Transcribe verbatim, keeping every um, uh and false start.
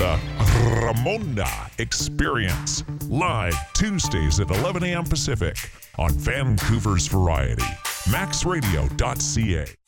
the Ramonda Experience, live Tuesdays at eleven a.m. Pacific on Vancouver's Variety, max radio dot c a.